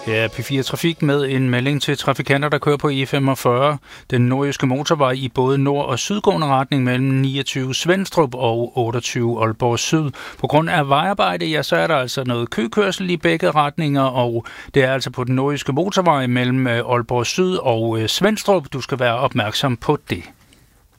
Ja, P4 Trafik med en melding til trafikanter, der kører på E45, den nordjyske motorvej i både nord- og sydgående retning mellem 29 Svenstrup og 28 Aalborg Syd. På grund af vejarbejde, ja, så er der altså noget køkørsel i begge retninger, og det er altså på den nordjyske motorvej mellem Aalborg Syd og Svenstrup. Du skal være opmærksom på det.